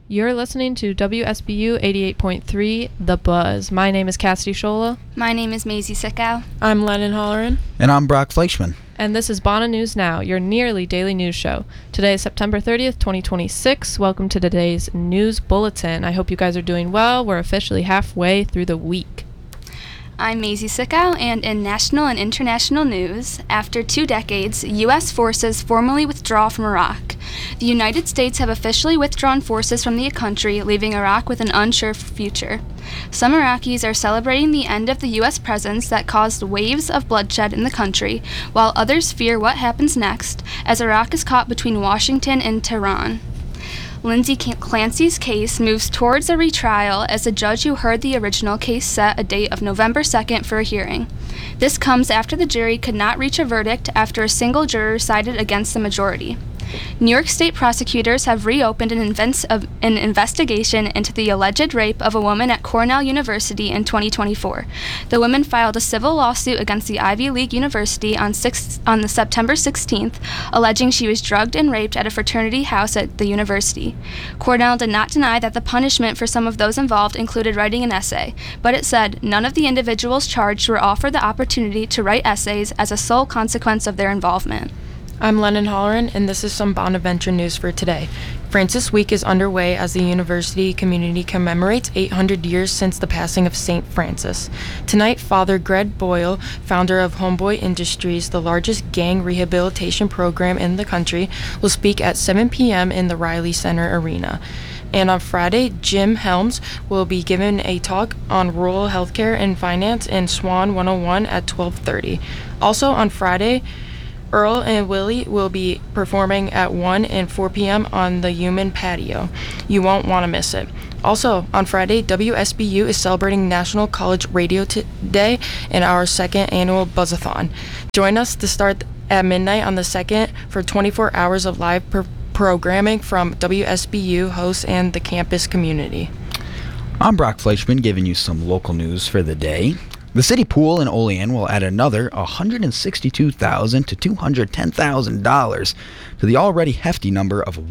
You're listening to WSBU 88.3, The Buzz. My name is Cassidy Schola. My name is Maisie Sickow. I'm Lennon Holleran. And I'm Brock Fleischman. And this is Bonna News Now, your nearly daily news show. Today is September 30th, 2026. Welcome to today's news bulletin. I hope you guys are doing well. We're officially halfway through the week. I'm Maisie Sickow, and in national and international news, after 2 decades, U.S. forces formally withdraw from Iraq. The United States have officially withdrawn forces from the country, leaving Iraq with an unsure future. Some Iraqis are celebrating the end of the U.S. presence that caused waves of bloodshed in the country, while others fear what happens next, as Iraq is caught between Washington and Tehran. Lindsay Clancy's case moves towards a retrial as the judge who heard the original case set a date of November 2nd for a hearing. This comes after the jury could not reach a verdict after a single juror sided against the majority. New York State prosecutors have reopened an investigation into the alleged rape of a woman at Cornell University in 2024. The woman filed a civil lawsuit against the Ivy League University on the September 16th, alleging she was drugged and raped at a fraternity house at the university. Cornell did not deny that the punishment for some of those involved included writing an essay, but it said none of the individuals charged were offered the opportunity to write essays as a sole consequence of their involvement. I'm Lennon Holleran, and this is some Bonaventure news for today. Francis Week is underway as the university community commemorates 800 years since the passing of St. Francis. Tonight, Father Greg Boyle, founder of Homeboy Industries, the largest gang rehabilitation program in the country, will speak at 7 p.m. in the Riley Center Arena. And on Friday, Jim Helms will be given a talk on rural healthcare and finance in Swan 101 at 12:30. Also on Friday, Earl and Willie will be performing at 1 and 4 p.m. on the Human Patio. You won't want to miss it. Also, on Friday, WSBU is celebrating National College Radio Day and our second annual Buzzathon. Join us to start at midnight on the 2nd for 24 hours of live programming from WSBU hosts and the campus community. I'm Brock Fleischman, giving you some local news for the day. The city pool in Olean will add another $162,000 to $210,000 to the already hefty number of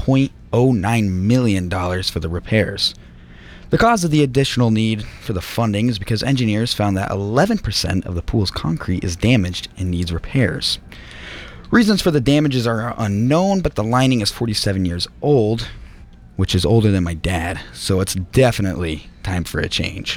$1.09 million for the repairs. The cause of the additional need for the funding is because engineers found that 11% of the pool's concrete is damaged and needs repairs. Reasons for the damages are unknown, but the lining is 47 years old, which is older than my dad, so it's definitely time for a change.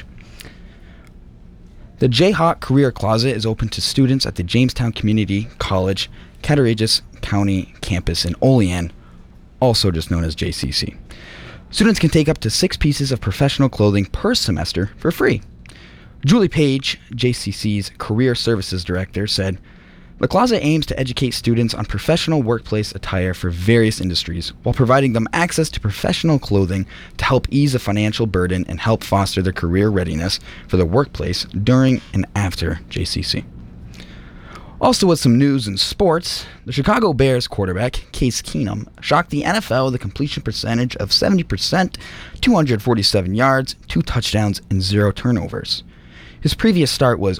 The Jayhawk Career Closet is open to students at the Jamestown Community College, Cattaraugus County campus in Olean, also just known as JCC. Students can take up to 6 pieces of professional clothing per semester for free. Julie Page, JCC's Career Services Director, said, "The closet aims to educate students on professional workplace attire for various industries while providing them access to professional clothing to help ease the financial burden and help foster their career readiness for the workplace during and after JCC." Also with some news in sports, the Chicago Bears quarterback, Case Keenum, shocked the NFL with a completion percentage of 70%, 247 yards, 2 touchdowns, and 0 turnovers. His previous start was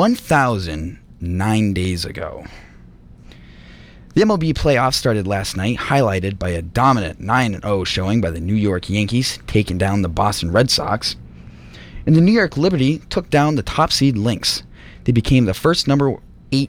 9 days ago. The MLB playoffs started last night, highlighted by a dominant 9-0 showing by the New York Yankees, taking down the Boston Red Sox. And the New York Liberty took down the top seed Lynx. They became the first number 8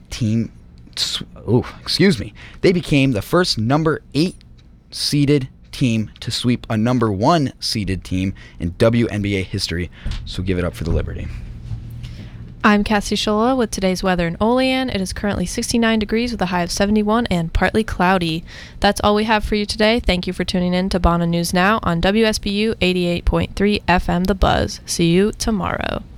seeded team to sweep a number 1 seeded team in WNBA history. So give it up for the Liberty. I'm Cassie Schola with today's weather in Olean. It is currently 69 degrees with a high of 71 and partly cloudy. That's all we have for you today. Thank you for tuning in to Bonna News Now on WSBU 88.3 FM The Buzz. See you tomorrow.